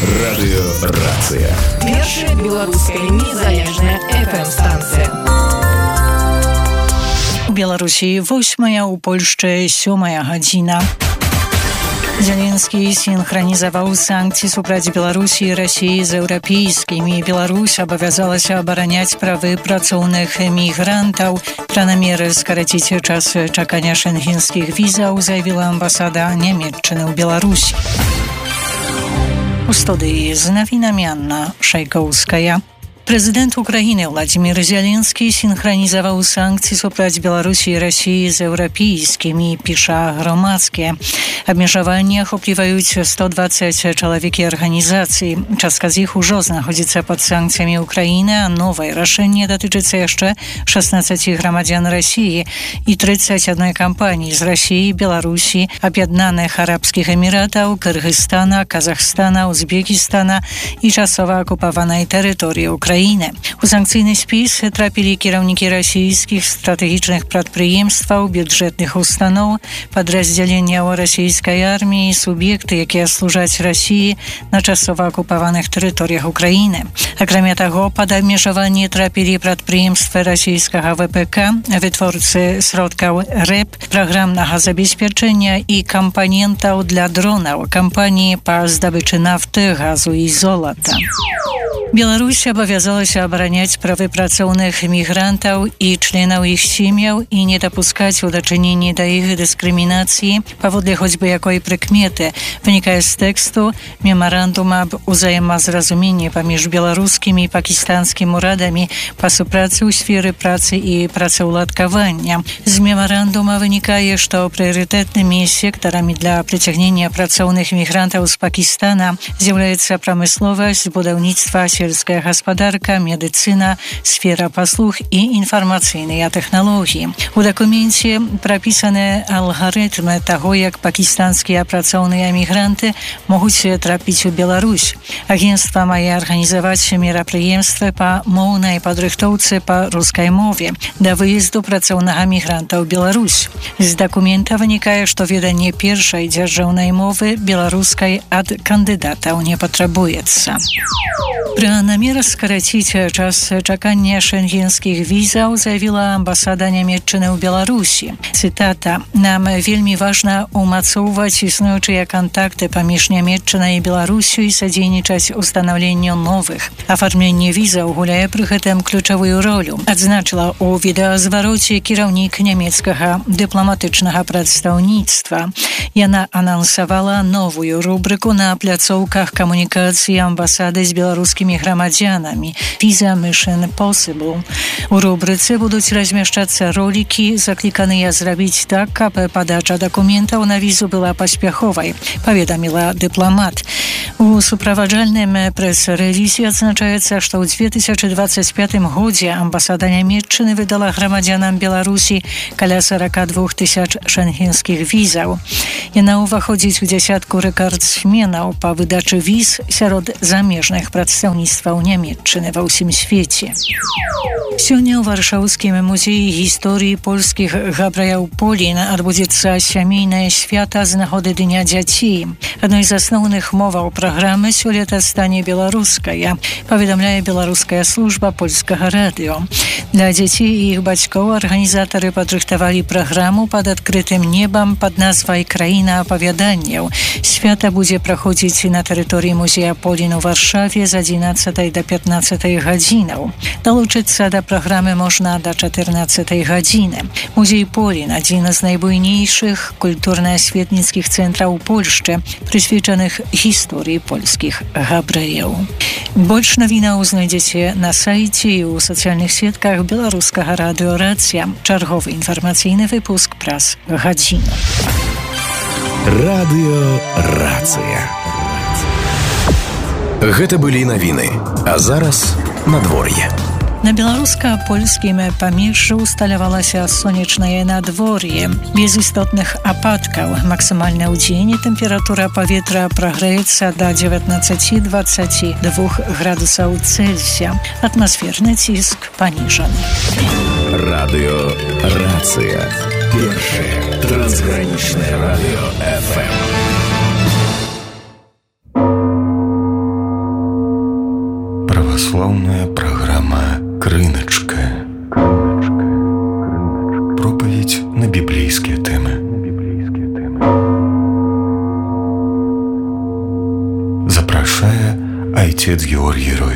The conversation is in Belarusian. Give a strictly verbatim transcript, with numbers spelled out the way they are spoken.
Радыёрацыя. Першая беларуская незалежная эф эм-станцыя. У Беларусі восьмая, у Польшчы сёмая гадзіна. Зеленскі синхронизовал санкции супраць Беларусі и России з еўрапейскімі. Беларусь абавязалася абараняць правы працоўных мігрантаў. Пра намеры скараціць час чакання шенгенскіх візаў заявила амбасада Нямецчыны ў Беларусі. У студыі з навінамі Анна Шайкоўская. Президент Украины Владимир Зеленский синхронизовал санкции супраць Беларусі и России з еўрапейскімі, піша громадские. Абмежаванні ахопліваюць сто двадцать чалавек і арганізацый. Частка з іх ужо знаходзіцца пад санкцыямі Украіны, а новае рашэнне датычыцца яшчэ шестнадцати грамадзян России і тридцать одной кампаніі з России, Беларусі, Аб'яднаных Арабскіх Эміратаў, Кыргызстана, Казахстана, Узбекистана і часова акупаванай тэрыторыі Украіны. У санкцыйны спіс трапілі кіраўнікі расійскіх стратэгічных прадпрыемстваў, бюджэтных устаноў, падраздзяленняў расійскай арміі, суб'екты, якія служаць Расіі на часова акупаваных тэрыторыях Украіны. Акрамя таго, пад абмежаванні трапілі прадпрыемствы расійскага вэ пэ ка, вытворцы сродкаў рэп, праграмнага забеспячэння і кампанентаў для дронаў, кампаніі па здабычы нафты, газу і золата. Беларусь абавязалася абараняць правы працоўных мігрантаў і членаў іх сем'яў і не дапускаць у дачыненні да іх дыскрымінацыі паводле хоць бы якой прыкметы, вынікае з тэксту мемарандума аб узаемазразуменні паміж беларускімі і пакістанскімі урадамі па супрацы ў сферы працы і працаўладкавання. З мемарандума вынікае, што прыярытэтнымі сектарамі для прыцягнення працоўных мігрантаў з Пакістана з'яўляецца прамысловасць, будаўніцтва, сельская гаспадарка, медыцына, сфера паслуг і інфармацыйныя тэхналогіі. У дакуменце прапісаны алгарытмы таго, як пакістанскія працоўныя мігранты могуць трапіць у Беларусь. Агенцтва мае арганізаваць мерапрыемствы па моўнай падрыхтоўцы па рускай мове да выезду працоўнага мігранта ў Беларусь. З дакумента вынікае, што веданне першай дзяржаўнай мовы беларускай ад кандыдатаў не патрабуецца. Пра намер скараціць час чакання шенгенскіх візаў заявила амбасада Нямецчыны ў Беларусі. Цытата: «Нам вельмі важна умацоўваць існуючыя кантакты паміж Нямецчынай і Беларусю і садзейнічаць устанаўленню новых. Афармленне візаў гуляе пры гэтым ключавую ролю», адзначыла ў відэазвароце кіраўнік нямецкага дыпламатычнага прадстаўніцтва. Яна анансавала новую рубрыку на пляцоўках камунікацыі амбасады з беларускімі грамадзянамі «Visa Mission Possible». У рубрыцы будуць размяшчацца ролікі, закліканыя зрабіць так, каб падача дакументаў на візу была паспяховай, паведаміла дыпламат. У суправаджальным прэс-рэлізе адзначаецца, што ў две тысячи двадцать пятым годзе амбасада Нямецчыны выдала грамадзянам Беларусі каля сорок два тысяч шенгенскіх візаў. Яна ўваходзіць у дзясятку рэкардсменаў па выдачы віз сярод замежных прадстаўніцтваў Нямецчыны ва ўсім свеце. Сёння ў Варшаўскім музеі гісторыі польскіх габраяў Полін адбудзецца сямейнае свята з нагоды Дня дзяцей. Адной з асноўных моваў праграмы сёлета стане беларуская, паведамляе беларуская служба польскага радыё. Для дзяцей і іх бацькоў арганізатары падрыхтавалі праграму пад адкрытым небам пад назвай «Краіна апавяданняў». Свята будзе праходзіць на тэрыторыі музея Полін у Варшаве з адзінаццатай да пятнаццатай гадзінаў. Далучыцца да праграмы можна да чатырнаццатай гадзіны. Музей Полін – адзін з найбуйнейшых культурна-асветніцкіх цэнтраў Польшчы, прысвечаных гісторыі польскіх габрэяў. Больш навінаў знойдзеце на сайце і ў сацыяльных сетках беларускага радыёрацыя. Чарговы інфармацыйны выпуск праз гадзіну. Радыёрацыя. Гэта былі навіны, а зараз надвор'е. На беларуска-польскім памежжы усталявалася сонечнае надвор'е, без істотных ападкаў. Максімальна ў дзень тэмпература паветра прагрэецца да дзевятнаццаці дваццаці двух градусаў Цельсія. Атмасферны ціск паніжаны. Радыёрацыя. Першае трансгранічнае радыё эф эм. правослаўная праграма «Крыначка». Проповедь на библейские темы. Запрашае отец Георгий Рой.